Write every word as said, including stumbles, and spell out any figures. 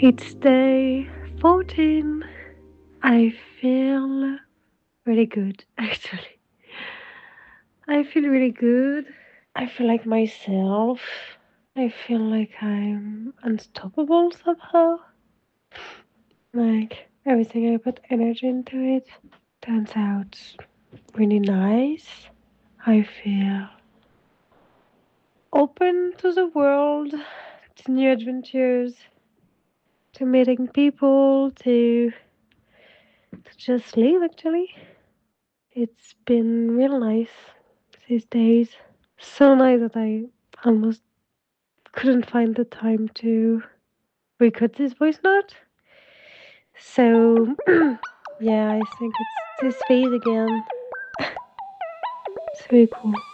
It's day fourteen. I feel really good, actually. I feel really good. I feel like myself. I feel like I'm unstoppable somehow. Like everything I put energy into it turns out really nice. I feel open to the world, to new adventures, to meeting people, to, to just live actually. It's been real nice these days. So nice that I almost couldn't find the time to record this voice note. So, yeah, I think it's this phase again. It's very cool.